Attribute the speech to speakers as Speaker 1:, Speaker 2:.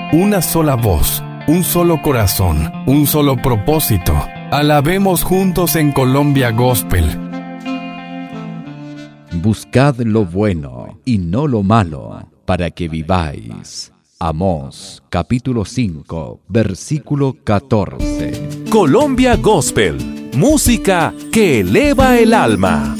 Speaker 1: una sola voz, un solo corazón, un solo propósito. Alabemos juntos en Colombia Gospel.
Speaker 2: Buscad lo bueno y no lo malo, para que viváis. Amós, capítulo 5, versículo 14.
Speaker 3: Colombia Gospel, música que eleva el alma.